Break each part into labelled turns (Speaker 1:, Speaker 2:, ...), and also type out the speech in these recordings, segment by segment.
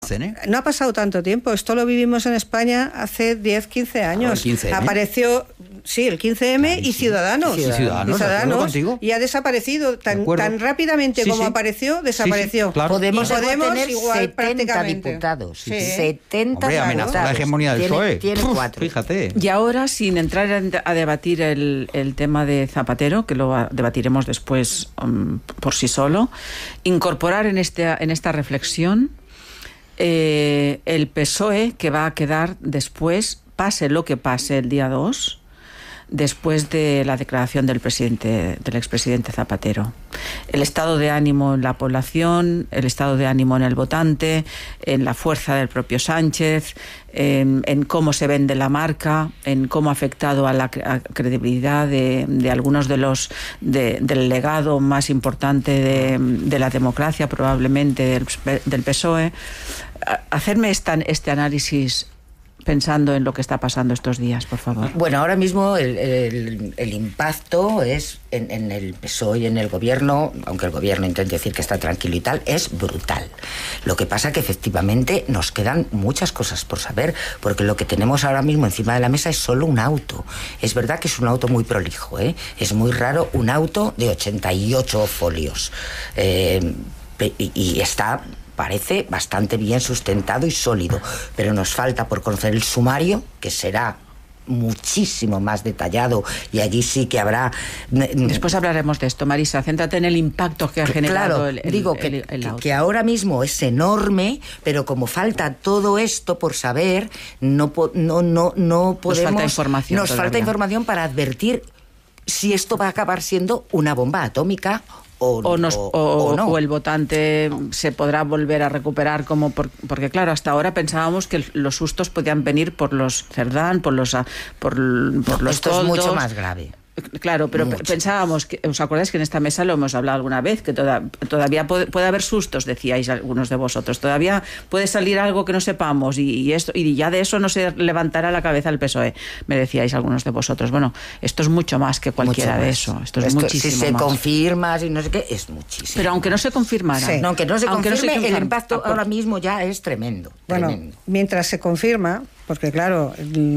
Speaker 1: hacen, ¿eh?
Speaker 2: No ha pasado tanto tiempo. Esto lo vivimos en España hace 10, 15 años.
Speaker 1: El 15M.
Speaker 2: Apareció, sí, el 15M y Ciudadanos.
Speaker 1: Y Ciudadanos, contigo.
Speaker 2: Y ha desaparecido tan rápidamente como apareció, desapareció.
Speaker 1: Sí, claro.
Speaker 3: Podemos tener
Speaker 2: igual
Speaker 3: 70 diputados.
Speaker 2: Sí.
Speaker 3: 70
Speaker 1: Hombre, amenazó la hegemonía del PSOE.
Speaker 3: Tiene 4.
Speaker 1: Fíjate.
Speaker 4: Y ahora, sin entrar a debatir el tema de Zapatero, que lo debatiremos después por sí solo, incorporar en esta reflexión el PSOE que va a quedar después, pase lo que pase el día 2, después de la declaración del expresidente Zapatero. El estado de ánimo en la población, el estado de ánimo en el votante, en la fuerza del propio Sánchez, en cómo se vende la marca, en cómo ha afectado a la credibilidad de algunos del legado más importante de la democracia, probablemente del PSOE. Hacerme este análisis pensando en lo que está pasando estos días, por favor.
Speaker 3: Bueno, ahora mismo el impacto es en el PSOE y en el gobierno, aunque el gobierno intente decir que está tranquilo y tal, es brutal. Lo que pasa que efectivamente nos quedan muchas cosas por saber, porque lo que tenemos ahora mismo encima de la mesa es solo un auto. Es verdad que es un auto muy prolijo, ¿eh? Es muy raro un auto de 88 folios. Y está... parece bastante bien sustentado y sólido, pero nos falta por conocer el sumario, que será muchísimo más detallado, y allí sí que habrá...
Speaker 4: Después hablaremos de esto, Marisa, céntrate en el impacto que ha generado
Speaker 3: que ahora mismo es enorme, pero como falta todo esto por saber, no podemos...
Speaker 4: Nos falta información.
Speaker 3: Nos falta información para advertir si esto va a acabar siendo una bomba atómica o no.
Speaker 4: O el votante se podrá volver a recuperar porque claro, hasta ahora pensábamos que los sustos podían venir por los Cerdán, por los
Speaker 3: esto
Speaker 4: toldos.
Speaker 3: Es mucho más grave.
Speaker 4: Claro, pero pensábamos que, ¿os acordáis que en esta mesa lo hemos hablado alguna vez? Que todavía puede haber sustos, decíais algunos de vosotros. Todavía puede salir algo que no sepamos y ya de eso no se levantará la cabeza el PSOE, me decíais algunos de vosotros. Bueno, esto es mucho más que cualquiera de eso. Esto es muchísimo
Speaker 3: si se
Speaker 4: más.
Speaker 3: confirma, si no sé qué, es muchísimo.
Speaker 4: Pero aunque no se confirmara.
Speaker 3: Sí. No, aunque no se confirme, el impacto ahora mismo ya es tremendo.
Speaker 2: Bueno, mientras se confirma... Porque claro,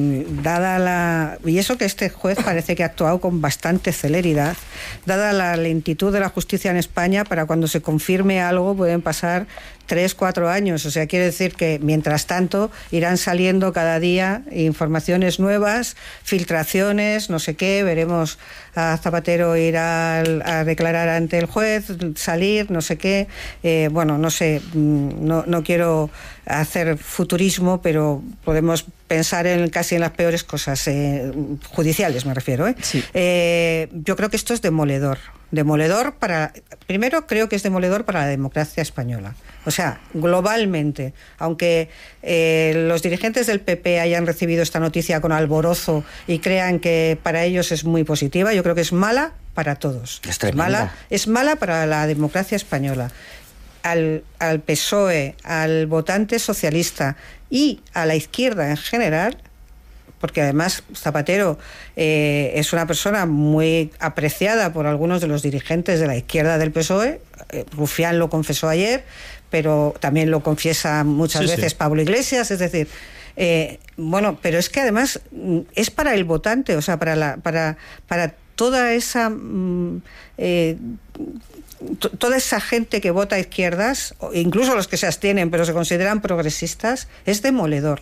Speaker 2: y eso que este juez parece que ha actuado con bastante celeridad, dada la lentitud de la justicia en España, para cuando se confirme algo pueden pasar 3, 4 años. O sea, quiere decir que mientras tanto irán saliendo cada día informaciones nuevas, filtraciones, no sé qué, veremos a Zapatero ir a declarar ante el juez, salir, no sé qué. Bueno, no sé, no quiero hacer futurismo, pero podemos pensar casi en las peores cosas, judiciales me refiero.
Speaker 4: Sí.
Speaker 2: Yo creo que esto es demoledor. Primero creo que es demoledor para la democracia española. O sea, globalmente, aunque los dirigentes del PP hayan recibido esta noticia con alborozo y crean que para ellos es muy positiva, yo creo que es mala para todos. Es mala para la democracia española. Al PSOE, al votante socialista y a la izquierda en general, porque además Zapatero es una persona muy apreciada por algunos de los dirigentes de la izquierda del PSOE. Rufián lo confesó ayer, pero también lo confiesa muchas veces Pablo Iglesias, es decir... bueno, pero es que además es para el votante, o sea, para toda esa... toda esa gente que vota a izquierdas, incluso los que se abstienen pero se consideran progresistas, es demoledor.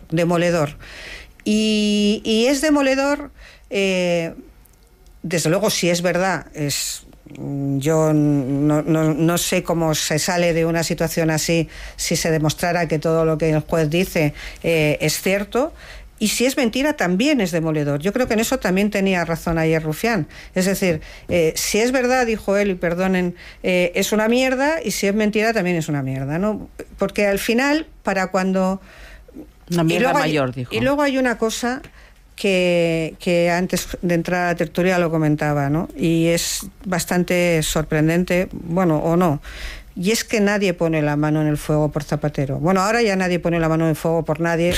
Speaker 2: Y es demoledor, desde luego, si es verdad, yo no sé cómo se sale de una situación así si se demostrara que todo lo que el juez dice es cierto. Y si es mentira, también es demoledor. Yo creo que en eso también tenía razón ayer Rufián. Es decir, si es verdad, dijo él, y perdonen, es una mierda, y si es mentira, también es una mierda, ¿no? Porque al final, para cuando...
Speaker 4: Una mierda mayor, dijo.
Speaker 2: Y luego hay una cosa que antes de entrar a la tertulia lo comentaba, ¿no? Y es bastante sorprendente, bueno, o no. Y es que nadie pone la mano en el fuego por Zapatero. Bueno, ahora ya nadie pone la mano en el fuego por nadie,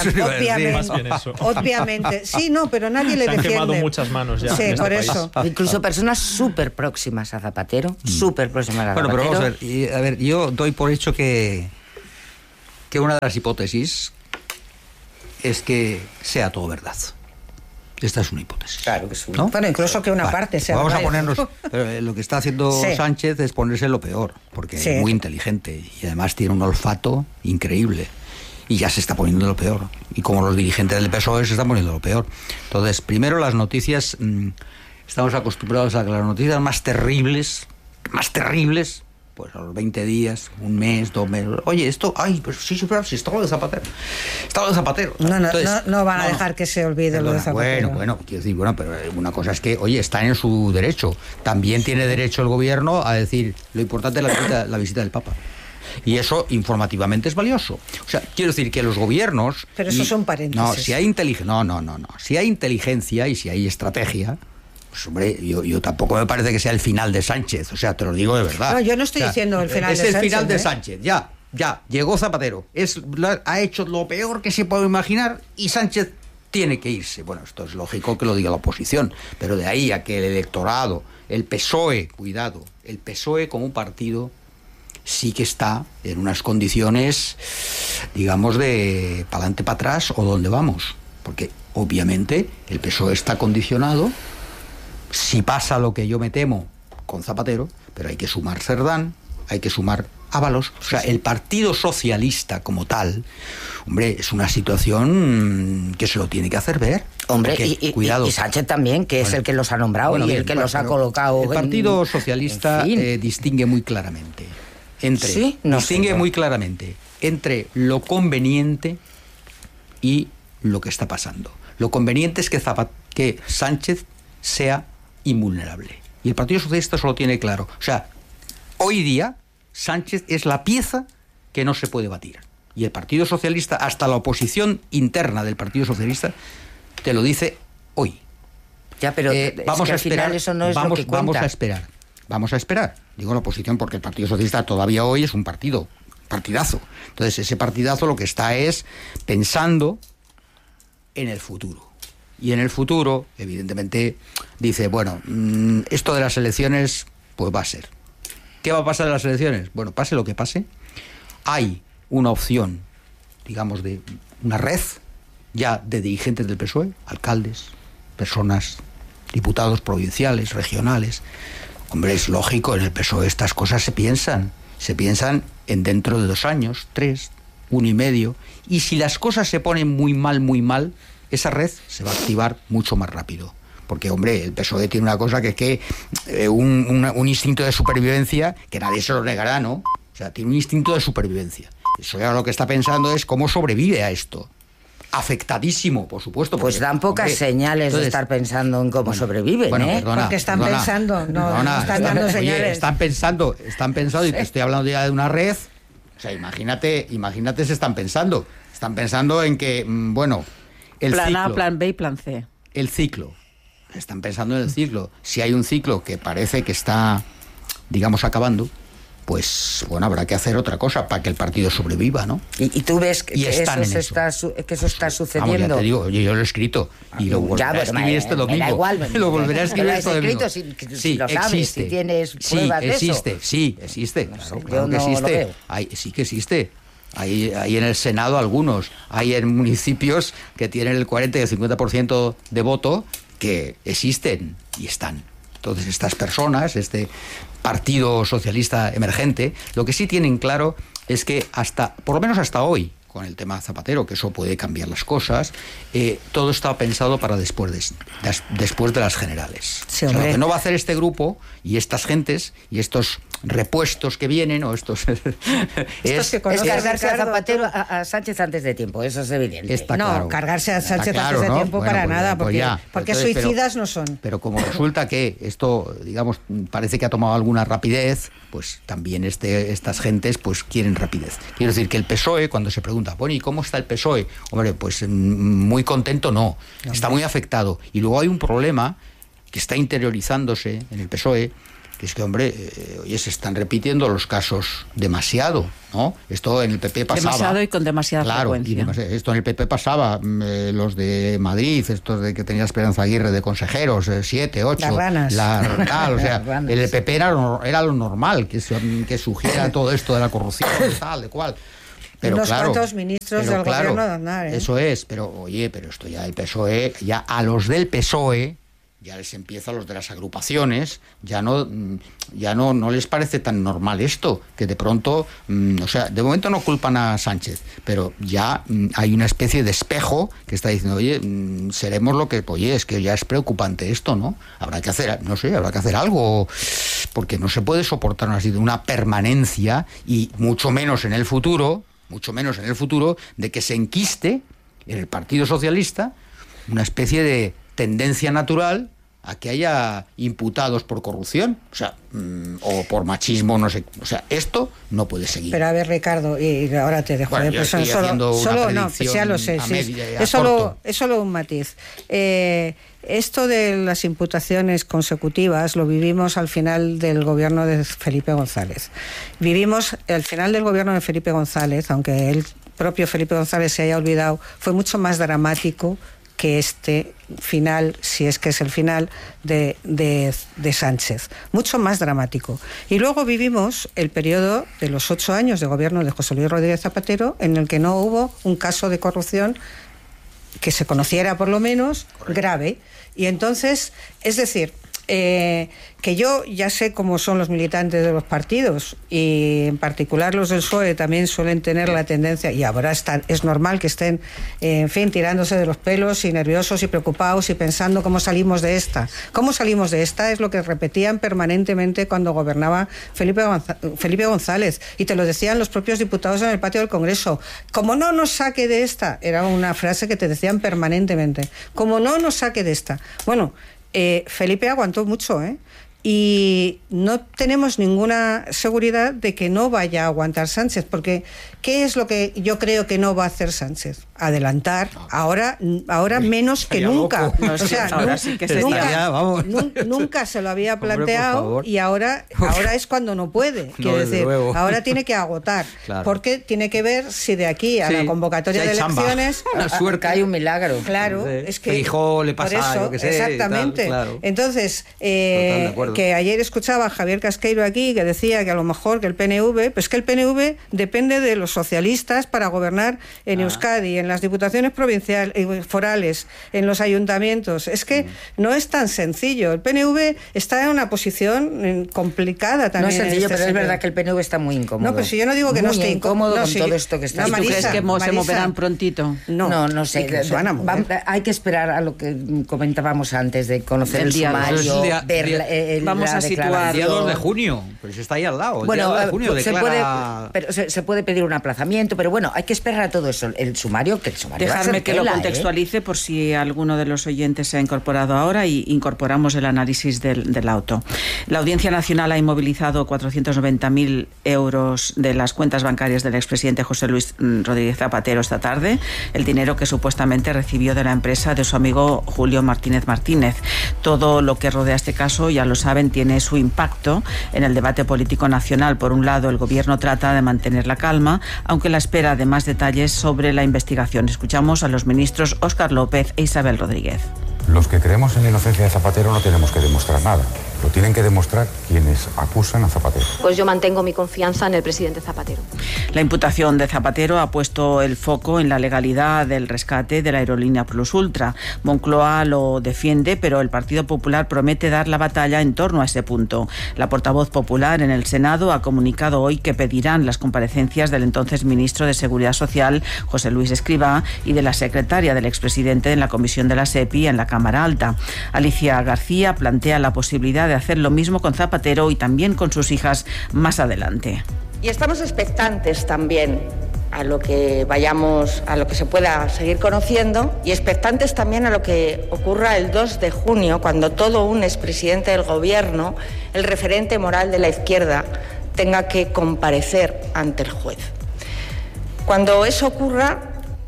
Speaker 2: obviamente. Sí, no, pero nadie le defiende.
Speaker 5: Se han quemado muchas manos ya.
Speaker 2: Sí,
Speaker 5: en
Speaker 2: por
Speaker 5: este
Speaker 2: eso.
Speaker 5: país.
Speaker 3: Incluso personas súper próximas a Zapatero,
Speaker 1: Bueno, pero vamos a ver, yo doy por hecho que que una de las hipótesis es que sea todo verdad. Esta es una hipótesis.
Speaker 3: Claro que sí.
Speaker 2: ¿No? Bueno, incluso que una parte sea
Speaker 1: vamos
Speaker 2: verdad.
Speaker 1: a ponernos... Pero lo que está haciendo Sánchez es ponerse lo peor, porque es muy inteligente y además tiene un olfato increíble. Y ya se está poniendo lo peor. Y como los dirigentes del PSOE se están poniendo lo peor. Entonces, primero las noticias... estamos acostumbrados a que las noticias más terribles, pues a los 20 días, un mes, 2 meses. Oye, esto, pues sí, si está lo de Zapatero. Está lo de Zapatero.
Speaker 2: Entonces, no van a dejar que se olvide lo de Zapatero.
Speaker 1: Bueno, quiero decir, pero una cosa es que, oye, está en su derecho. También tiene derecho el gobierno a decir, lo importante es la visita del Papa. Y eso informativamente es valioso. O sea, quiero decir que los gobiernos...
Speaker 2: Pero eso son paréntesis.
Speaker 1: No, si hay inteligencia... No. Si hay inteligencia y si hay estrategia... Pues hombre, yo tampoco me parece que sea el final de Sánchez, o sea, te lo digo de verdad.
Speaker 2: No, yo no estoy diciendo el final de Sánchez.
Speaker 1: Es el final de Sánchez, ya, llegó Zapatero. Ha hecho lo peor que se puede imaginar y Sánchez tiene que irse. Bueno, esto es lógico que lo diga la oposición, pero de ahí a que el electorado, el PSOE, cuidado, el PSOE como partido sí que está en unas condiciones, digamos, de para adelante, para atrás o dónde vamos. Porque obviamente el PSOE está condicionado. Si pasa lo que yo me temo con Zapatero, pero hay que sumar Cerdán, hay que sumar Ábalos, o sea, el Partido Socialista como tal, hombre, es una situación que se lo tiene que hacer ver.
Speaker 3: Hombre, cuidado. Y Sánchez también, que es el que los ha nombrado y el que los ha colocado.
Speaker 1: El Partido Socialista distingue muy claramente entre lo conveniente y lo que está pasando. Lo conveniente es que Sánchez sea invulnerable. Y el Partido Socialista eso lo tiene claro. O sea, hoy día Sánchez es la pieza que no se puede batir. Y el Partido Socialista, hasta la oposición interna del Partido Socialista, te lo dice hoy.
Speaker 3: Ya, pero
Speaker 1: vamos a esperar,
Speaker 3: al final eso no es lo que cuenta.
Speaker 1: Vamos a esperar. Digo la oposición porque el Partido Socialista todavía hoy es un partidazo. Entonces ese partidazo lo que está es pensando en el futuro. Y en el futuro, evidentemente, dice, bueno, esto de las elecciones, pues va a ser. ¿Qué va a pasar en las elecciones? Bueno, pase lo que pase, hay una opción, digamos, de una red ya de dirigentes del PSOE, alcaldes, personas, diputados provinciales, regionales. Hombre, es lógico, en el PSOE estas cosas se piensan en dentro de 2 años, 3, 1 y medio, y si las cosas se ponen muy mal, esa red se va a activar mucho más rápido. Porque, hombre, el PSOE tiene una cosa que es que un instinto de supervivencia, que nadie se lo negará, ¿no? O sea, tiene un instinto de supervivencia. Eso ya lo que está pensando es cómo sobrevive a esto. Afectadísimo, por supuesto.
Speaker 3: Pues dan pocas señales de estar pensando en cómo sobreviven,
Speaker 2: Perdona, porque están pensando, no están dando señales.
Speaker 1: Oye, están pensando, y te estoy hablando ya de una red. O sea, imagínate se están pensando. Están pensando en que, el
Speaker 4: plan
Speaker 1: ciclo,
Speaker 4: A, plan B y plan C.
Speaker 1: El ciclo. Están pensando en el ciclo. Si hay un ciclo que parece que está, digamos, acabando, pues, habrá que hacer otra cosa para que el partido sobreviva, ¿no?
Speaker 3: ¿Y tú ves que eso está sucediendo?
Speaker 1: Vamos, ya te digo, yo lo he escrito y lo volveré a escribir este domingo. Lo volveré a escribir este domingo.
Speaker 3: Si lo sabes, existe. Si tienes pruebas de eso.
Speaker 1: Sí, existe.
Speaker 3: No sé,
Speaker 1: claro que existe.
Speaker 3: Lo veo.
Speaker 1: Sí que existe. Hay en el Senado algunos, hay en municipios que tienen el 40 y el 50% de voto que existen y están. Entonces estas personas, este Partido Socialista emergente, lo que sí tienen claro es que por lo menos hasta hoy, con el tema Zapatero, que eso puede cambiar las cosas, todo está pensado para después de las generales.
Speaker 2: Sí,
Speaker 1: lo que no va a hacer este grupo y estas gentes y estos repuestos que vienen o estos
Speaker 3: es cargarse a Zapatero a Sánchez antes de tiempo, eso es evidente.
Speaker 2: Cargarse a Sánchez antes de tiempo para nada, porque suicidas no son.
Speaker 1: Pero como resulta que esto, digamos, parece que ha tomado alguna rapidez, pues también estas gentes pues quieren rapidez. Quiero decir que el PSOE, cuando se pregunta, ¿y cómo está el PSOE? Hombre, pues muy contento no, está muy afectado. Y luego hay un problema que está interiorizándose en el PSOE, que es que, hombre, se están repitiendo los casos demasiado, ¿no? Esto en el PP pasaba.
Speaker 4: Demasiado y con demasiada frecuencia.
Speaker 1: Esto en el PP pasaba, los de Madrid, estos de que tenía Esperanza Aguirre de consejeros, 7, 8.
Speaker 2: Las ranas.
Speaker 1: O sea, el PP era lo normal, que sugiera todo esto de la corrupción, tal, de cual. Pero
Speaker 2: unos
Speaker 1: claro,
Speaker 2: cuantos ministros
Speaker 1: pero
Speaker 2: del
Speaker 1: claro,
Speaker 2: gobierno de Aznar, ¿eh?
Speaker 1: Eso es, pero oye, pero esto ya el PSOE, ya a los del PSOE ya les empieza, a los de las agrupaciones, ya no les parece tan normal esto, que de pronto, o sea, de momento no culpan a Sánchez, pero ya hay una especie de espejo que está diciendo, oye, seremos lo que, oye, es que ya es preocupante esto, ¿no? Habrá que hacer, no sé, habrá que hacer algo, porque no se puede soportar así de una permanencia, y mucho menos en el futuro, de que se enquiste en el Partido Socialista una especie de tendencia natural a que haya imputados por corrupción, o sea, o por machismo, no sé, o sea, esto no puede seguir.
Speaker 2: Pero a ver, Ricardo, y ahora te dejo,
Speaker 1: bueno, yo
Speaker 2: pues
Speaker 1: estoy
Speaker 2: solo no, pues ya lo sé, sí, es solo un matiz. Esto de las imputaciones consecutivas lo vivimos al final del gobierno de Felipe González. Vivimos el final del gobierno de Felipe González, aunque el propio Felipe González se haya olvidado, fue mucho más dramático que este final, si es que es el final, de Sánchez. Mucho más dramático. Y luego vivimos el periodo de los 8 años de gobierno de José Luis Rodríguez Zapatero, en el que no hubo un caso de corrupción que se conociera, por lo menos, grave. Y entonces, es decir, que yo ya sé cómo son los militantes de los partidos, y en particular los del PSOE también suelen tener la tendencia, y ahora es normal que estén, en fin, tirándose de los pelos y nerviosos y preocupados y pensando cómo salimos de esta. ¿Cómo salimos de esta? Es lo que repetían permanentemente cuando gobernaba Felipe González, y te lo decían los propios diputados en el patio del Congreso. Como no nos saque de esta, era una frase que te decían permanentemente, como no nos saque de esta. Bueno, Felipe aguantó mucho, y no tenemos ninguna seguridad de que no vaya a aguantar Sánchez, porque ¿qué es lo que yo creo que no va a hacer Sánchez? Adelantar, ahora menos que nunca.
Speaker 4: No,
Speaker 2: o sea,
Speaker 4: ahora sí que se
Speaker 2: nunca se lo había planteado, y ahora es cuando no puede. Quiero decir, ahora tiene que agotar, claro, porque tiene que ver si de aquí a la convocatoria de elecciones
Speaker 3: hay un milagro.
Speaker 2: Claro, es que
Speaker 1: Feijóo le pasa,
Speaker 2: por eso,
Speaker 1: yo que sé,
Speaker 2: exactamente.
Speaker 1: Tal, claro.
Speaker 2: Entonces,
Speaker 1: Total,
Speaker 2: que ayer escuchaba a Javier Casqueiro aquí, que decía que a lo mejor que el PNV, pues que el PNV depende de los socialistas para gobernar en Euskadi, en las diputaciones provinciales, forales, en los ayuntamientos. Es que no es tan sencillo. El PNV está en una posición complicada también.
Speaker 3: No es sencillo, pero es verdad que el PNV está muy incómodo.
Speaker 2: No, pues si yo no digo que no esté incómodo
Speaker 3: con todo esto que está.
Speaker 4: ¿Y tú crees que se moverán prontito?
Speaker 3: No sé. Hay que esperar a lo que comentábamos antes, de conocer el sumario, ver
Speaker 4: vamos a situar
Speaker 1: el día 2 de junio, pero se está ahí al lado.
Speaker 3: Bueno,
Speaker 1: el día 2 de junio
Speaker 3: se puede pedir un aplazamiento, pero bueno, hay que esperar a todo eso. El sumario, que el sumario
Speaker 4: Dejarme que lo contextualice por si alguno de los oyentes se ha incorporado ahora, y incorporamos el análisis del auto. La Audiencia Nacional ha inmovilizado 490.000 euros de las cuentas bancarias del expresidente José Luis Rodríguez Zapatero esta tarde, el dinero que supuestamente recibió de la empresa de su amigo Julio Martínez Martínez. Todo lo que rodea este caso, ya lo saben, tiene su impacto en el debate político nacional. Por un lado, el gobierno trata de mantener la calma, aunque la espera de más detalles sobre la investigación. Escuchamos a los ministros Óscar López e Isabel Rodríguez.
Speaker 5: Los que creemos en la inocencia de Zapatero no tenemos que demostrar nada. Lo tienen que demostrar quienes acusan a Zapatero.
Speaker 6: Pues yo mantengo mi confianza en el presidente Zapatero.
Speaker 4: La imputación de Zapatero ha puesto el foco en la legalidad del rescate de la aerolínea Plus Ultra. Moncloa lo defiende, pero el Partido Popular promete dar la batalla en torno a ese punto. La portavoz popular en el Senado ha comunicado hoy que pedirán las comparecencias del entonces ministro de Seguridad Social, José Luis Escrivá, y de la secretaria del expresidente en la comisión de la SEPI en la Cámara Alta. Alicia García plantea la posibilidad de hacer lo mismo con Zapatero y también con sus hijas más adelante.
Speaker 7: Y estamos expectantes también a lo que se pueda seguir conociendo, y expectantes también a lo que ocurra el 2 de junio, cuando todo un expresidente del gobierno, el referente moral de la izquierda, tenga que comparecer ante el juez. Cuando eso ocurra,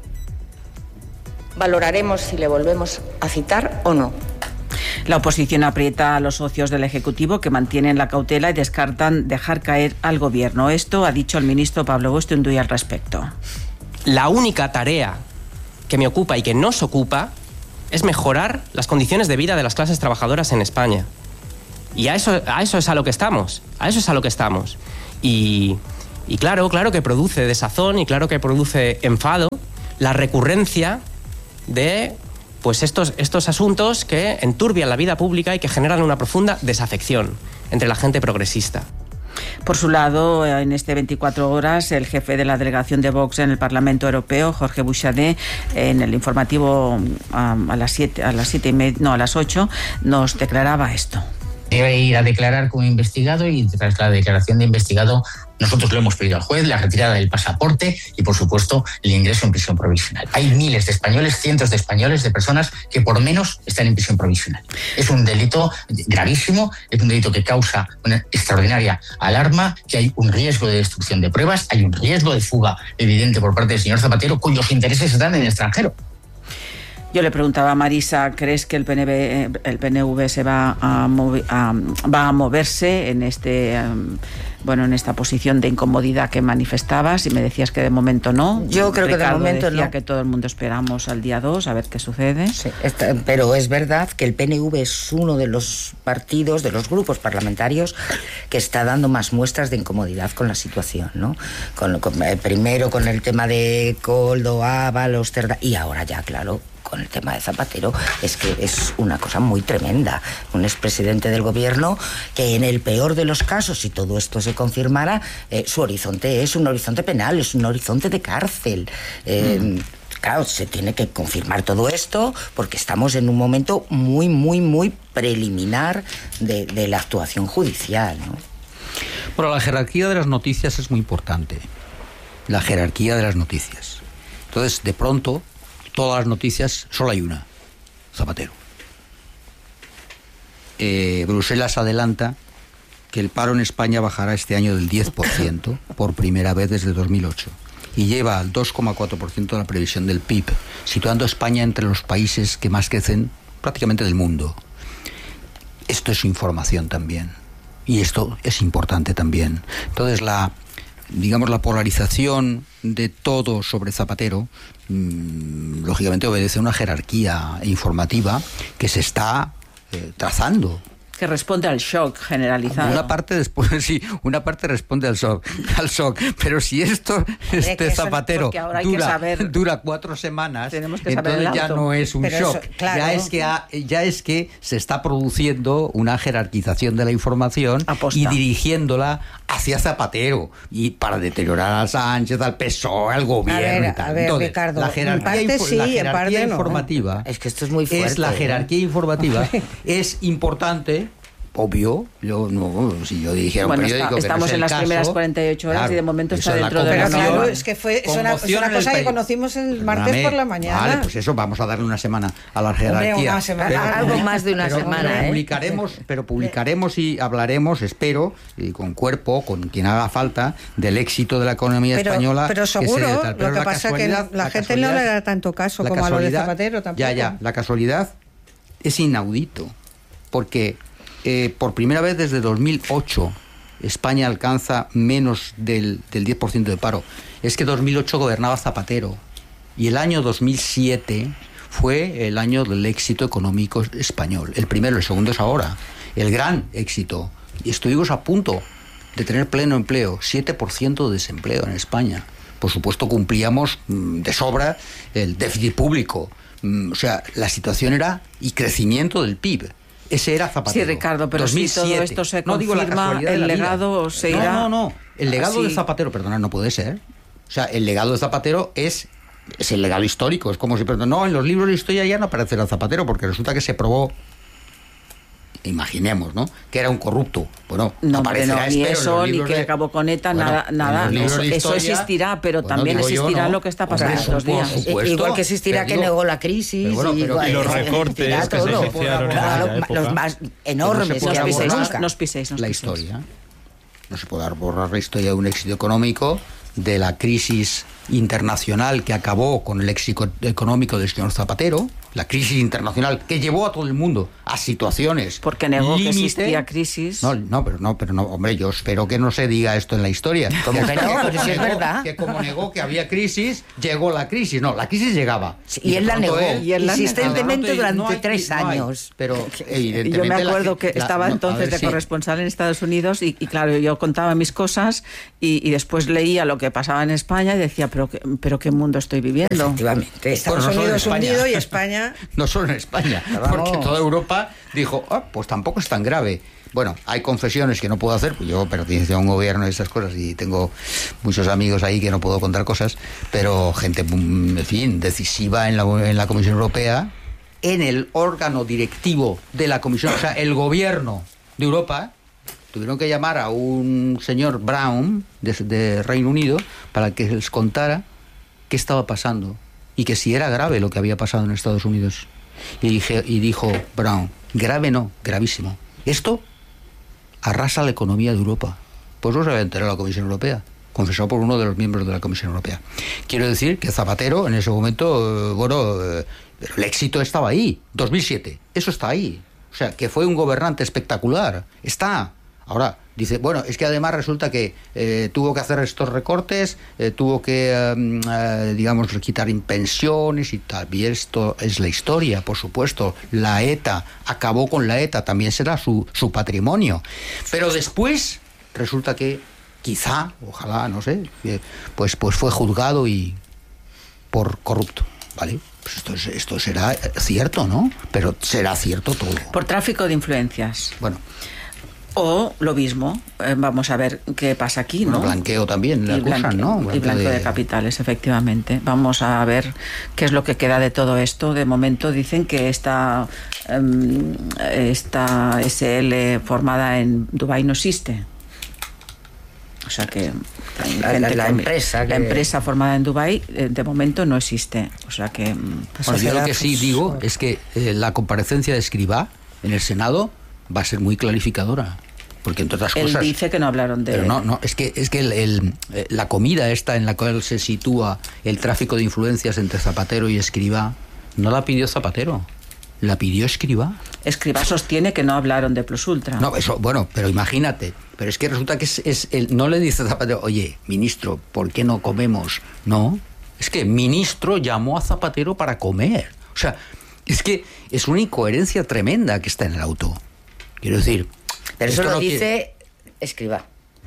Speaker 7: valoraremos si le volvemos a citar o no.
Speaker 4: La oposición aprieta a los socios del Ejecutivo, que mantienen la cautela y descartan dejar caer al Gobierno. Esto ha dicho el ministro Pablo Gustunduy al respecto.
Speaker 8: La única tarea que me ocupa y que nos ocupa es mejorar las condiciones de vida de las clases trabajadoras en España. Y a eso es a lo que estamos. A eso es a lo que estamos. Y Y claro que produce desazón y claro que produce enfado la recurrencia de pues estos asuntos que enturbian la vida pública y que generan una profunda desafección entre la gente progresista.
Speaker 4: Por su lado, en este 24 horas, el jefe de la delegación de Vox en el Parlamento Europeo, Jorge Buixadé, en el informativo a las 8, nos declaraba esto.
Speaker 9: Debe ir a declarar como investigado y tras la declaración de investigado nosotros lo hemos pedido al juez, la retirada del pasaporte y por supuesto el ingreso en prisión provisional. Hay miles de españoles, cientos de españoles, de personas que por menos están en prisión provisional. Es un delito gravísimo, es un delito que causa una extraordinaria alarma, que hay un riesgo de destrucción de pruebas, hay un riesgo de fuga evidente por parte del señor Zapatero, cuyos intereses están en el extranjero.
Speaker 4: Yo le preguntaba a Marisa, ¿crees que el PNV se va a moverse en en esta posición de incomodidad que manifestabas? Y me decías que de momento no.
Speaker 3: Yo creo que de momento
Speaker 4: decía
Speaker 3: no.
Speaker 4: Que todo el mundo esperamos al día 2 a ver qué sucede.
Speaker 3: Sí, pero es verdad que el PNV es uno de los partidos, de los grupos parlamentarios que está dando más muestras de incomodidad con la situación, ¿no? Primero con el tema de Koldo, Ábalos, Cerdá, y ahora ya, claro, con el tema de Zapatero, es que es una cosa muy tremenda. Un expresidente del gobierno que en el peor de los casos, si todo esto se confirmara, su horizonte es un horizonte penal, es un horizonte de cárcel. Claro, se tiene que confirmar todo esto porque estamos en un momento muy, muy, muy preliminar de la actuación judicial, ¿no?
Speaker 1: Bueno, la jerarquía de las noticias es muy importante. La jerarquía de las noticias. Entonces, de pronto, todas las noticias, solo hay una: Zapatero. Bruselas adelanta que el paro en España bajará este año del 10%, por primera vez desde 2008, y lleva al 2,4% de la previsión del PIB, situando a España entre los países que más crecen prácticamente del mundo. Esto es información también, y esto es importante también. Entonces, la polarización de todo sobre Zapatero, lógicamente obedece a una jerarquía informativa que se está trazando.
Speaker 4: Que responde al shock generalizado.
Speaker 1: Una parte responde al shock, pero si Zapatero dura 4 semanas, entonces ya no es un shock. Eso, claro. Ya es que se está produciendo una jerarquización de la información y dirigiéndola hacia Zapatero, y para deteriorar a Sánchez, al PSOE, al gobierno y tal.
Speaker 2: A ver,
Speaker 1: entonces,
Speaker 2: Ricardo,
Speaker 1: la jerarquía informativa,
Speaker 3: es que esto es muy fuerte.
Speaker 1: La jerarquía informativa es importante. Obvio, si yo dijera un periódico
Speaker 4: estamos
Speaker 1: que no es
Speaker 4: en las
Speaker 1: caso,
Speaker 4: primeras 48 horas, claro, y de momento está dentro de la
Speaker 2: Claro, es que es una cosa que conocimos el martes por la mañana.
Speaker 1: Vale, pues eso, vamos a darle una semana a la jerarquía.
Speaker 3: Algo más de una semana.
Speaker 1: Publicaremos y hablaremos, espero, y con cuerpo, con quien haga falta, del éxito de la economía española.
Speaker 2: Pero seguro, lo que pasa es que la gente no le da tanto caso como a lo de Zapatero tampoco.
Speaker 1: La casualidad es inaudito, porque por primera vez desde 2008 España alcanza menos del 10% de paro. Es que 2008 gobernaba Zapatero y el año 2007 fue el año del éxito económico español. El primero, el segundo es ahora. El gran éxito. Y estuvimos a punto de tener pleno empleo, 7% de desempleo en España. Por supuesto, cumplíamos de sobra el déficit público. O sea, la situación era y crecimiento del PIB. Ese era Zapatero.
Speaker 4: Sí, Ricardo, pero
Speaker 1: 2007.
Speaker 4: si todo esto se confirma, el legado se irá...
Speaker 1: No. El legado de Zapatero, perdona, no puede ser. O sea, el legado de Zapatero es el legado histórico. Es como si... No, en los libros de historia ya no aparecerá Zapatero, porque resulta que se probó, imaginemos, ¿no?, que era un corrupto. Bueno,
Speaker 4: no aparecerá, ni eso, ni que acabó con ETA, nada. Eso existirá, pero también existirá lo que está pasando estos días.
Speaker 3: Igual que existirá que negó la crisis.
Speaker 10: Y los recortes que se iniciaron en la época.
Speaker 3: Los más enormes que ha habido nunca.
Speaker 4: No os piséis
Speaker 1: la historia. No se puede borrar la historia de un éxito económico, de la crisis internacional que acabó con el éxito económico del señor Zapatero, la crisis internacional que llevó a todo el mundo a situaciones
Speaker 4: porque negó
Speaker 1: límite.
Speaker 4: Que existía crisis.
Speaker 1: Pero no, hombre, yo espero que no se diga esto en la historia.
Speaker 3: Como que no, si es verdad.
Speaker 1: Que como negó que había crisis, llegó la crisis. No, la crisis llegaba.
Speaker 3: Sí, y él la negó insistentemente durante 3 años.
Speaker 1: Pero evidentemente
Speaker 4: yo me acuerdo que estaba entonces de corresponsal en Estados Unidos y claro, yo contaba mis cosas y después leía lo que pasaba en España y decía, pero qué mundo estoy viviendo.
Speaker 3: Efectivamente.
Speaker 2: Estados Unidos hundido y España...
Speaker 1: No solo en España, porque toda Europa dijo, pues tampoco es tan grave. Bueno, hay confesiones que no puedo hacer, pues yo pertenezco a un gobierno y esas cosas y tengo muchos amigos ahí que no puedo contar cosas, pero gente, en fin, decisiva en la Comisión Europea, en el órgano directivo de la Comisión, o sea, el gobierno de Europa, tuvieron que llamar a un señor Brown de Reino Unido para que les contara qué estaba pasando y que si era grave lo que había pasado en Estados Unidos. Y dijo Brown, grave no, gravísimo. Esto arrasa la economía de Europa. Pues no se había enterado la Comisión Europea, confesado por uno de los miembros de la Comisión Europea. Quiero decir que Zapatero en ese momento, pero el éxito estaba ahí, 2007, eso está ahí. O sea, que fue un gobernante espectacular, está. Ahora, dice, bueno, es que además resulta que tuvo que hacer estos recortes, tuvo que, digamos, quitar pensiones y tal. Y esto es la historia, por supuesto. La ETA, acabó con la ETA, también será su patrimonio. Pero después resulta que quizá, ojalá, no sé, pues fue juzgado y por corrupto, ¿vale? Pues esto será cierto, ¿no? Pero será cierto todo.
Speaker 4: Por tráfico de influencias.
Speaker 1: Bueno.
Speaker 4: O lo mismo, vamos a ver qué pasa aquí, ¿no?
Speaker 1: Blanqueo también, le acusan, ¿no?
Speaker 4: Y blanqueo de capitales, efectivamente. Vamos a ver qué es lo que queda de todo esto. De momento dicen que esta SL formada en Dubái no existe. O sea que la empresa formada en Dubái de momento no existe. O sea que...
Speaker 1: Bueno, yo lo que sí digo es que la comparecencia de Escrivá en el Senado va a ser muy clarificadora, porque entre otras cosas...
Speaker 4: Él dice que no hablaron de...
Speaker 1: Pero no, es que la comida esta en la cual se sitúa el tráfico de influencias entre Zapatero y Escrivá, no la pidió Zapatero, la pidió Escrivá.
Speaker 4: Escrivá sostiene que no hablaron de Plus Ultra.
Speaker 1: No, eso, bueno, pero imagínate, pero es que resulta que no le dice Zapatero, oye, ministro, ¿por qué no comemos? No, es que ministro llamó a Zapatero para comer. O sea, es que es una incoherencia tremenda que está en el auto. Quiero decir...
Speaker 3: Pero eso lo dice Escrivá.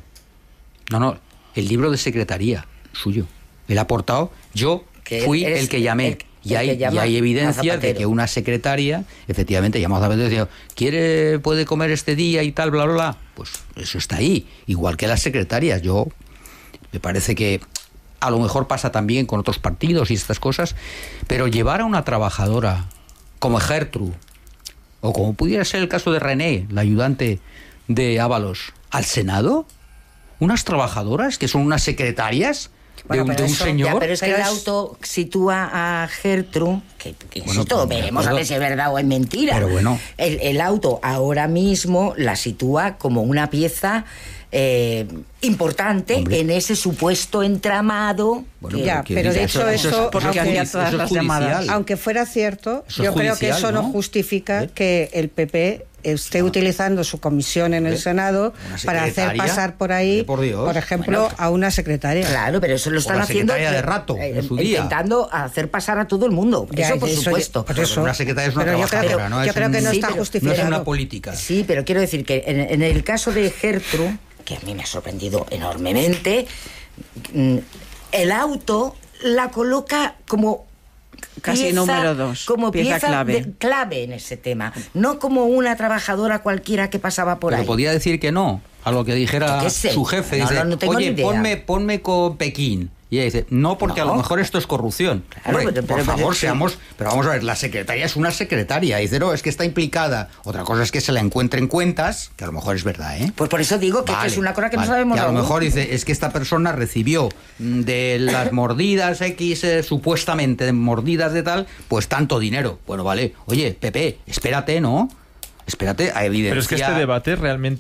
Speaker 1: No, el libro de secretaría suyo. Él ha aportado, yo fui el que llamé. Y hay evidencias de que una secretaria, efectivamente, llamó a Zapatero y decía, puede comer este día y tal, bla, bla, bla. Pues eso está ahí. Igual que las secretarias. Me parece que a lo mejor pasa también con otros partidos y estas cosas, pero llevar a una trabajadora como Gertrude, o como pudiera ser el caso de René, la ayudante de Ábalos, al Senado, unas trabajadoras que son unas secretarias de un señor.
Speaker 3: Ya, pero es que el auto sitúa a Gertrude, que insisto, veremos a ver si es verdad o es mentira.
Speaker 1: Pero bueno.
Speaker 3: El auto ahora mismo la sitúa como una pieza importante, hombre, en ese supuesto entramado.
Speaker 2: Bueno, pero de hecho eso porque había todas las llamadas. Aunque fuera cierto, yo creo que eso no justifica que el PP esté utilizando su comisión en el Senado para hacer pasar por ahí, por ejemplo, a una secretaria.
Speaker 3: Claro, pero eso lo están haciendo
Speaker 1: de rato, en su día.
Speaker 3: Intentando hacer pasar a todo el mundo. Eso por supuesto.
Speaker 1: Por eso. Una secretaria es una trabajadora,
Speaker 2: yo creo que no está justificado.
Speaker 1: No es una política.
Speaker 3: Sí, pero quiero decir que en el caso de Gertrude, que a mí me ha sorprendido enormemente, el auto la coloca como
Speaker 4: casi pieza, número 2,
Speaker 3: como pieza clave en ese tema, no como una trabajadora cualquiera que pasaba por ahí.
Speaker 1: Pero podía decir que no, a lo que dijera su jefe, dice, oye, ponme con Pekín. Y ella dice, no, porque a lo mejor esto es corrupción. Claro, hombre, por favor, seamos... Pero vamos a ver, la secretaria es una secretaria. Y dice, no, es que está implicada. Otra cosa es que se la encuentre en cuentas, que a lo mejor es verdad, ¿eh?
Speaker 3: Pues por eso digo que es una cosa que no sabemos.
Speaker 1: Y a lo mejor dice, es que esta persona recibió de las mordidas X, supuestamente mordidas de tal, pues tanto dinero. Bueno, vale. Oye, Pepe, espérate, ¿no? Espérate a evidenciar...
Speaker 10: Pero es que este debate realmente...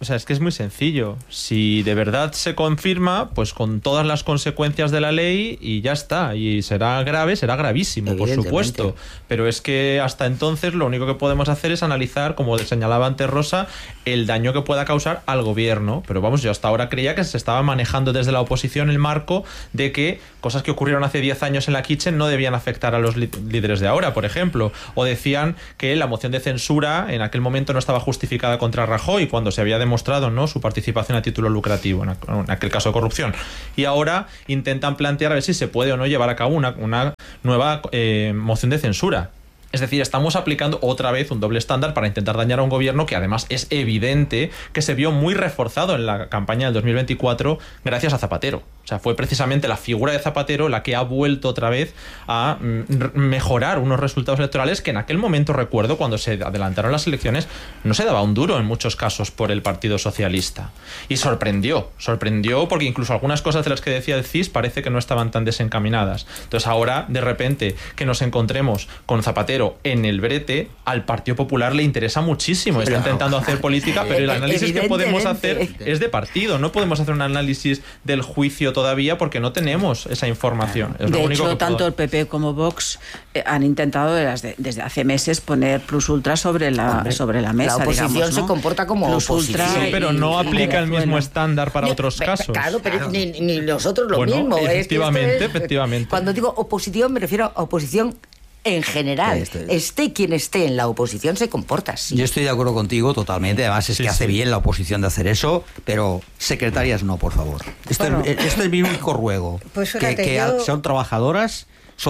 Speaker 10: O sea, es que es muy sencillo. Si de verdad se confirma, pues con todas las consecuencias de la ley y ya está. Y será grave, será gravísimo, por supuesto. Pero es que hasta entonces lo único que podemos hacer es analizar, como señalaba antes Rosa, el daño que pueda causar al gobierno. Pero vamos, yo hasta ahora creía que se estaba manejando desde la oposición el marco de que cosas que ocurrieron hace 10 años en la Kitchen no debían afectar a los líderes de ahora, por ejemplo. O decían que la moción de censura en aquel momento no estaba justificada contra Rajoy cuando se había demostrado, ¿no?, su participación a título lucrativo en aquel caso de corrupción. Y ahora intentan plantear a ver si se puede o no llevar a cabo una nueva moción de censura. Es decir, estamos aplicando otra vez un doble estándar para intentar dañar a un gobierno que además es evidente que se vio muy reforzado en la campaña del 2024 gracias a Zapatero. O sea, fue precisamente la figura de Zapatero la que ha vuelto otra vez a mejorar unos resultados electorales que en aquel momento, recuerdo, cuando se adelantaron las elecciones, no se daba un duro en muchos casos por el Partido Socialista. Y sorprendió porque incluso algunas cosas de las que decía el CIS parece que no estaban tan desencaminadas. Entonces ahora, de repente, que nos encontremos con Zapatero en el brete, al Partido Popular le interesa muchísimo. Está intentando hacer política, pero el análisis que podemos hacer es de partido. No podemos hacer un análisis del juicio todavía porque no tenemos esa información. Es
Speaker 4: de hecho, tanto el PP como Vox han intentado desde hace meses poner plus ultra sobre la mesa.
Speaker 3: La oposición, digamos, ¿no?, se comporta como plus oposición.
Speaker 10: Sí, pero no aplica el mismo estándar para otros casos.
Speaker 3: Claro, pero ni nosotros lo mismo.
Speaker 10: Efectivamente.
Speaker 3: Cuando digo oposición me refiero a oposición en general. Esté quien esté en la oposición, se comporta así.
Speaker 1: Yo estoy de acuerdo contigo totalmente. Además es que hace bien la oposición de hacer eso, pero secretarias no, por favor. Esto es mi único ruego.
Speaker 2: Pues fíjate,
Speaker 1: que son trabajadoras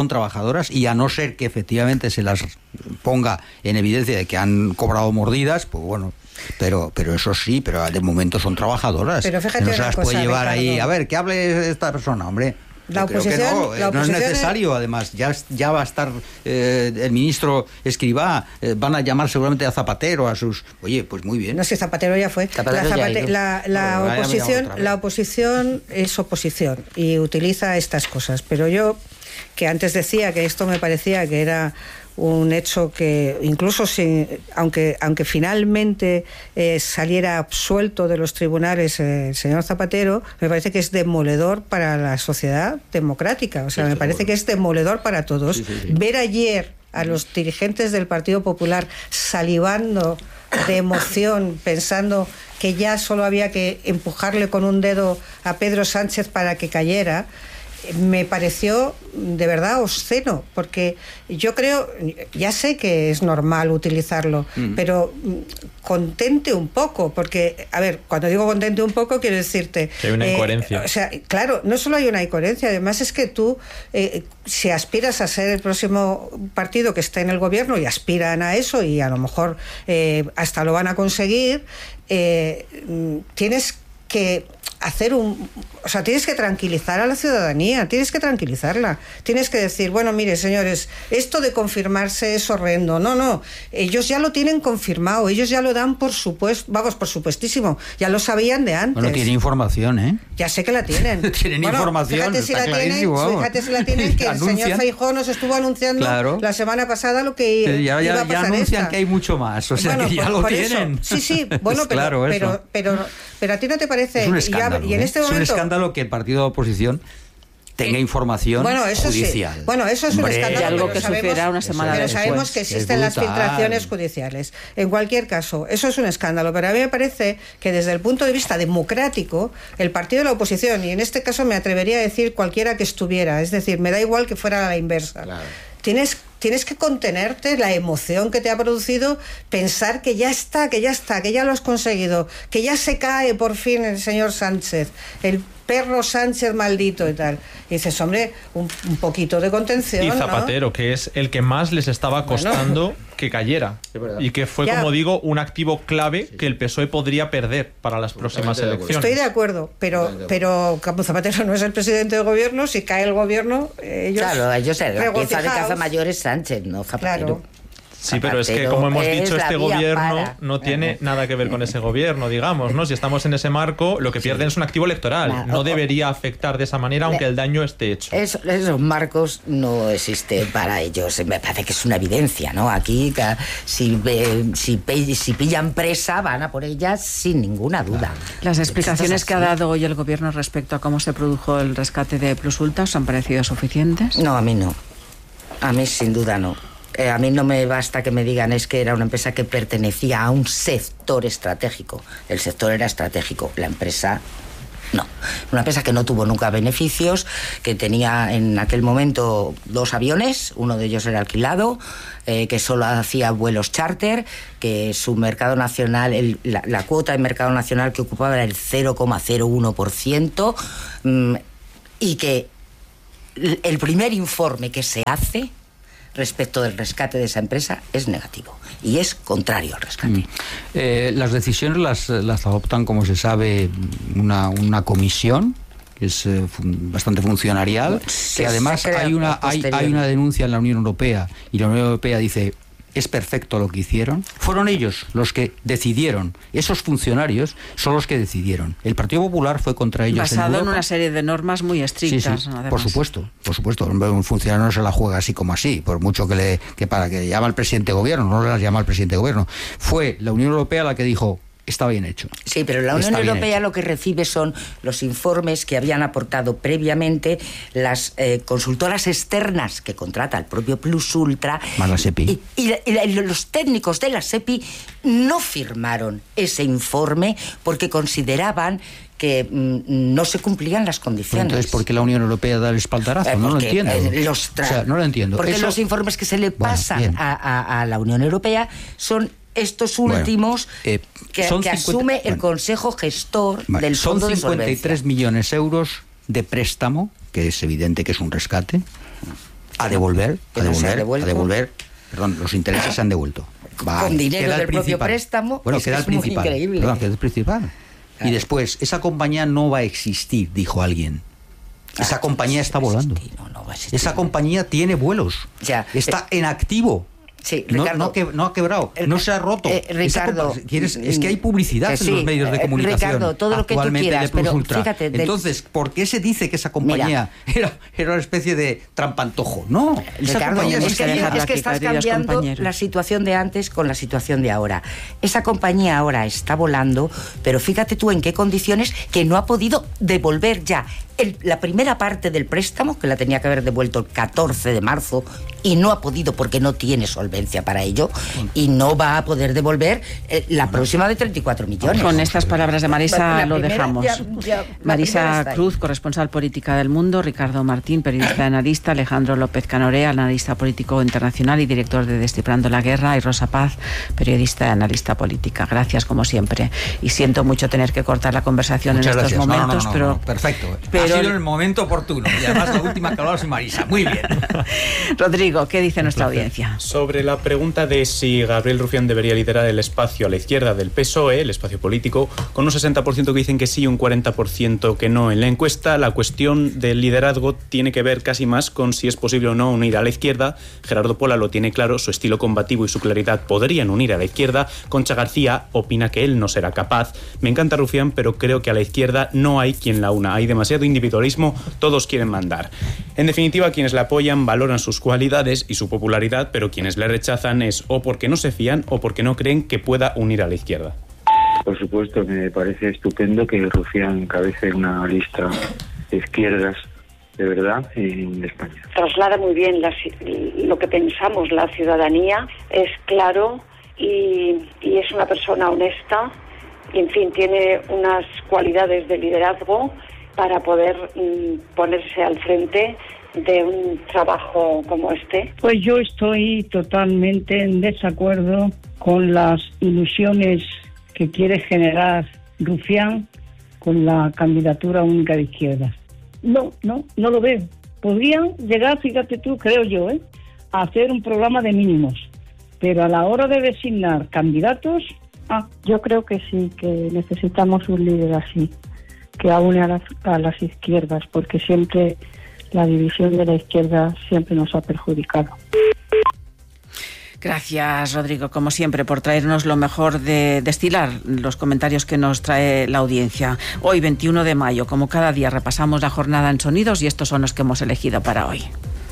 Speaker 1: y a no ser que efectivamente se las ponga en evidencia de que han cobrado mordidas, pues bueno. Pero eso sí, pero de momento son trabajadoras.
Speaker 2: Pero fíjate,
Speaker 1: no se las puede llevar, Ricardo, ahí. A ver, que hable esta persona, hombre.
Speaker 2: La oposición,
Speaker 1: no es necesario, además. Ya va a estar el ministro Escrivá, van a llamar seguramente a Zapatero, a sus... Oye, pues muy bien.
Speaker 2: No sé, Zapatero ya fue. La oposición es oposición y utiliza estas cosas. Pero yo, que antes decía que esto me parecía que era un hecho que incluso aunque finalmente saliera absuelto de los tribunales el señor Zapatero, me parece que es demoledor para la sociedad democrática. O sea, me parece que es demoledor para todos. Sí. Ver ayer a los dirigentes del Partido Popular salivando de emoción, pensando que ya solo había que empujarle con un dedo a Pedro Sánchez para que cayera, me pareció de verdad obsceno, porque yo creo, ya sé que es normal utilizarlo, pero contente un poco, porque, a ver, cuando digo contente un poco, quiero decirte
Speaker 10: que hay una incoherencia.
Speaker 2: O sea, claro, no solo hay una incoherencia, además es que tú, si aspiras a ser el próximo partido que esté en el gobierno, y aspiran a eso, y a lo mejor hasta lo van a conseguir, tienes que hacer tienes que tranquilizar a la ciudadanía, tienes que tranquilizarla, tienes que decir, bueno, mire, señores, esto de confirmarse es horrendo, no, ellos ya lo tienen confirmado, ellos ya lo dan por supuesto, vamos, por supuestísimo, ya lo sabían de antes.
Speaker 1: Bueno, tiene información, ¿eh?
Speaker 2: Ya sé que la tienen.
Speaker 1: Tienen información,
Speaker 2: fíjate si la tienen, que el señor Feijóo nos estuvo anunciando la semana pasada lo que iba a pasar.
Speaker 1: Ya anuncian que hay mucho más, o sea, que ya lo tienen.
Speaker 2: Eso. Sí, bueno, pero a ti no te parece.
Speaker 1: Es un escándalo,
Speaker 2: y en este momento,
Speaker 1: es un escándalo que el partido de oposición tenga información judicial.
Speaker 2: Sí. Bueno, eso es un escándalo.
Speaker 4: Algo que sucederá una semana después.
Speaker 2: Pero sabemos que existen las filtraciones judiciales. En cualquier caso, eso es un escándalo. Pero a mí me parece que desde el punto de vista democrático, el partido de la oposición, y en este caso me atrevería a decir cualquiera que estuviera, es decir, me da igual que fuera a la inversa. Claro. Tienes que contenerte la emoción que te ha producido pensar que ya lo has conseguido, que ya se cae por fin el señor Sánchez, el perro Sánchez maldito y tal. Y dices, hombre, un poquito de contención,
Speaker 10: y Zapatero, ¿no?, que es el que más les estaba costando que cayera. Y que fue, como digo, un activo clave que el PSOE podría perder para las próximas elecciones.
Speaker 2: Estoy de acuerdo, pero como Zapatero no es el presidente del gobierno, si cae el gobierno, ellos...
Speaker 3: Claro, ellos la pieza de caza mayor es Sánchez, no Zapatero.
Speaker 2: Claro.
Speaker 10: Sí, pero es que, como hemos dicho, este gobierno no tiene nada que ver con ese gobierno, digamos, ¿no? Si estamos en ese marco, lo que pierden es un activo electoral. No debería afectar de esa manera, aunque el daño esté hecho.
Speaker 3: Esos marcos no existen para ellos. Me parece que es una evidencia, ¿no? Aquí, si pillan presa, van a por ellas sin ninguna duda.
Speaker 4: Las explicaciones que ha dado hoy el gobierno respecto a cómo se produjo el rescate de Plusulta, ¿os han parecido suficientes?
Speaker 3: No, a mí no. A mí sin duda no. A mí no me basta que me digan es que era una empresa que pertenecía a un sector estratégico. El sector era estratégico, la empresa no. Una empresa que no tuvo nunca beneficios, que tenía en aquel momento 2 aviones, uno de ellos era alquilado, que solo hacía vuelos charter, que su mercado nacional, la cuota de mercado nacional que ocupaba era el 0,01%, y que el primer informe que se hace respecto del rescate de esa empresa es negativo y es contrario al rescate.
Speaker 1: Las decisiones las adoptan, como se sabe, una comisión que es bastante funcionarial, que además hay una denuncia en la Unión Europea y la Unión Europea dice: es perfecto lo que hicieron. Fueron ellos los que decidieron. Esos funcionarios son los que decidieron. El Partido Popular fue contra ellos.
Speaker 4: Basado en una serie de normas muy estrictas.
Speaker 1: Sí, por supuesto. Un funcionario no se la juega así como así, por mucho que para que le llama al presidente de gobierno, no le llama al presidente de gobierno. Fue la Unión Europea la que dijo: está bien hecho.
Speaker 3: Sí, pero la Unión Europea lo que recibe son los informes que habían aportado previamente las consultoras externas que contrata el propio Plusultra.
Speaker 1: Más la SEPI.
Speaker 3: Y los técnicos de la SEPI no firmaron ese informe porque consideraban que no se cumplían las condiciones.
Speaker 1: Entonces, ¿por qué la Unión Europea da el espaldarazo? No lo entiendo. No lo entiendo.
Speaker 3: Porque los informes que se le pasan a la Unión Europea son estos últimos que asume el Consejo Gestor del Fondo de Solvencia.
Speaker 1: Son 53 millones de euros de préstamo, que es evidente que es un rescate, a devolver. Perdón, los intereses se han devuelto.
Speaker 3: Con dinero del propio préstamo.
Speaker 1: Bueno, queda el principal. Perdón, queda el principal. Claro. Y después, esa compañía no va a existir, dijo alguien. Esa compañía está volando. Esa compañía tiene vuelos. Está en activo.
Speaker 3: Sí, Ricardo,
Speaker 1: no ha quebrado, no se ha roto.
Speaker 3: Ricardo,
Speaker 1: es que hay publicidad en los medios de comunicación.
Speaker 3: Ricardo, todo lo que tú quieras, pero fíjate.
Speaker 1: Entonces, ¿por qué se dice que esa compañía era una especie de trampantojo? No,
Speaker 3: Ricardo, es que estás cambiando la situación de antes con la situación de ahora. Esa compañía ahora está volando, pero fíjate tú en qué condiciones, que no ha podido devolver ya la primera parte del préstamo, que la tenía que haber devuelto el 14 de marzo, y no ha podido porque no tiene solvencia para ello, y no va a poder devolver la próxima de 34 millones.
Speaker 4: Con estas palabras de Marisa lo dejamos. Marisa Cruz, corresponsal política del Mundo, Ricardo Martín, periodista y analista, Alejandro López Canorea, analista político internacional y director de Descifrando la Guerra, y Rosa Paz, periodista y analista política. Gracias, como siempre. Y siento mucho tener que cortar la conversación en estos momentos, pero...
Speaker 1: Perfecto. Ha sido en el momento oportuno. Y además la última que hablaba es Marisa. Muy bien.
Speaker 4: Rodrigo, ¿qué dice nuestra audiencia?
Speaker 11: Sobre la pregunta de si Gabriel Rufián debería liderar el espacio a la izquierda del PSOE, el espacio político, con un 60% que dicen que sí y un 40% que no. En la encuesta, la cuestión del liderazgo tiene que ver casi más con si es posible o no unir a la izquierda. Gerardo Pola lo tiene claro, su estilo combativo y su claridad podrían unir a la izquierda. Concha García opina que él no será capaz. Me encanta Rufián, pero creo que a la izquierda no hay quien la una. Hay demasiado individualismo, todos quieren mandar. En definitiva, quienes la apoyan valoran sus cualidades y su popularidad, pero quienes le rechazan es o porque no se fían o porque no creen que pueda unir a la izquierda.
Speaker 12: Por supuesto, me parece estupendo que Rufián encabece una lista de izquierdas de verdad en España.
Speaker 13: Traslada muy bien lo que pensamos la ciudadanía, es claro y es una persona honesta y, en fin, tiene unas cualidades de liderazgo para poder ponerse al frente de un trabajo como este.
Speaker 14: Pues yo estoy totalmente en desacuerdo con las ilusiones que quiere generar Rufián con la candidatura única de izquierda. No lo veo. Podrían llegar, fíjate tú, creo yo, a hacer un programa de mínimos, pero a la hora de designar candidatos...
Speaker 15: Yo creo que sí, que necesitamos un líder así, que aúne a las izquierdas, porque siempre la división de la izquierda siempre nos ha perjudicado.
Speaker 4: Gracias, Rodrigo, como siempre, por traernos lo mejor de destilar los comentarios que nos trae la audiencia. Hoy, 21 de mayo, como cada día, repasamos la jornada en sonidos y estos son los que hemos elegido para hoy.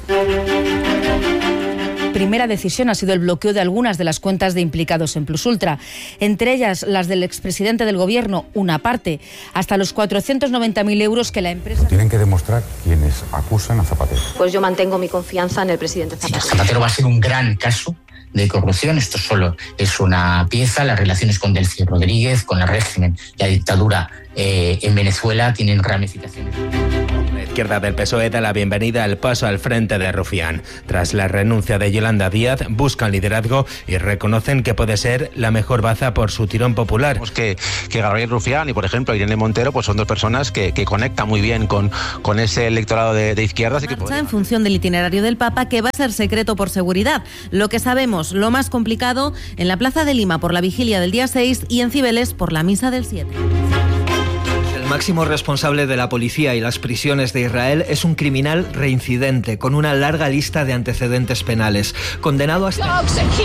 Speaker 16: Primera decisión ha sido el bloqueo de algunas de las cuentas de implicados en Plus Ultra, entre ellas las del expresidente del gobierno, una parte, hasta los 490.000 euros que la empresa...
Speaker 5: Tienen que demostrar quienes acusan a Zapatero.
Speaker 6: Pues yo mantengo mi confianza en el presidente Zapatero.
Speaker 9: Zapatero va a ser un gran caso de corrupción. Esto solo es una pieza. Las relaciones con Delcy Rodríguez, con el régimen, la dictadura en Venezuela tienen ramificaciones.
Speaker 17: La izquierda del PSOE da la bienvenida al paso al frente de Rufián. Tras la renuncia de Yolanda Díaz, buscan liderazgo y reconocen que puede ser la mejor baza por su tirón popular.
Speaker 18: Que Gabriel Rufián y, por ejemplo, Irene Montero pues son dos personas que conectan muy bien con ese electorado de izquierdas.
Speaker 19: En función del itinerario del Papa, que va a ser secreto por seguridad. Lo que sabemos, lo más complicado, en la Plaza de Lima por la vigilia del día 6 y en Cibeles por la misa del 7.
Speaker 20: El máximo responsable de la policía y las prisiones de Israel es un criminal reincidente con una larga lista de antecedentes penales, condenado hasta...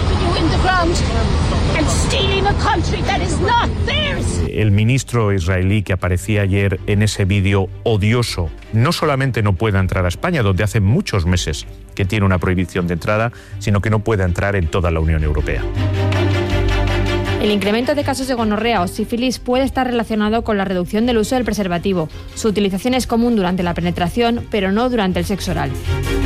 Speaker 21: El ministro israelí que aparecía ayer en ese vídeo odioso no solamente no puede entrar a España, donde hace muchos meses que tiene una prohibición de entrada, sino que no puede entrar en toda la Unión Europea.
Speaker 22: El incremento de casos de gonorrea o sífilis puede estar relacionado con la reducción del uso del preservativo. Su utilización es común durante la penetración, pero no durante el sexo oral.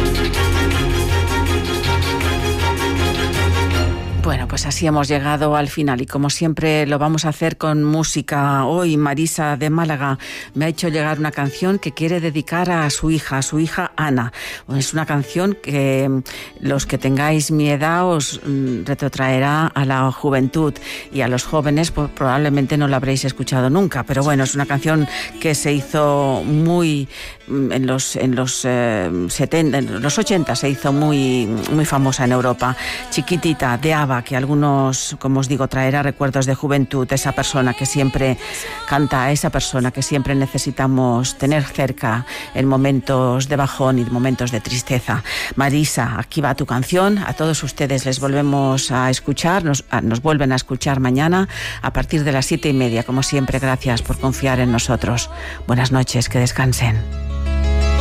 Speaker 4: Bueno, pues así hemos llegado al final y como siempre lo vamos a hacer con música. Hoy Marisa de Málaga me ha hecho llegar una canción que quiere dedicar a su hija Ana. Es una canción que los que tengáis mi edad os retrotraerá a la juventud y a los jóvenes pues, probablemente no la habréis escuchado nunca, pero bueno, es una canción que se hizo muy en los 70, en los 80 se hizo muy famosa en Europa. Chiquitita, de ABBA, que algunos, como os digo, traerá recuerdos de juventud, esa persona que siempre canta, esa persona que siempre necesitamos tener cerca en momentos de bajón y momentos de tristeza. Marisa, aquí va tu canción. A todos ustedes les volvemos a escuchar, nos vuelven a escuchar mañana a partir de las 7:30. Como siempre, gracias por confiar en nosotros. Buenas noches, que descansen.